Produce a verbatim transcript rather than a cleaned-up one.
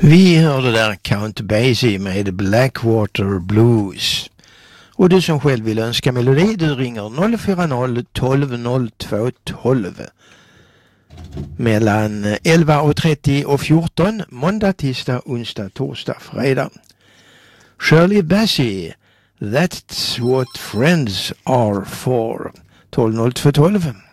Vi hörde där Count Basie med Blackwater Blues. Och du som själv vill önska melodi, du ringer noll fyra noll tolv noll två tolv. Mellan elva och trettio och fjorton, måndag, tisdag, onsdag, torsdag, fredag. Shirley Bassey, That's what friends are for. tolv noll två tolv.